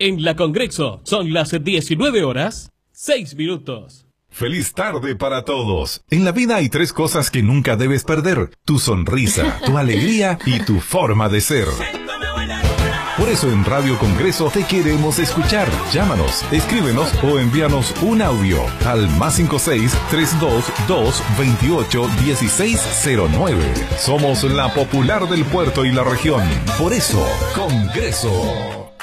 En la Congreso son las 19 horas, 6 minutos. Feliz tarde para todos. En la vida hay 3 cosas que nunca debes perder: tu sonrisa, tu alegría y tu forma de ser. Por eso en Radio Congreso te queremos escuchar. Llámanos, escríbenos o envíanos un audio al +56-322-28-1609. Somos la popular del puerto y la región. Por eso, Congreso.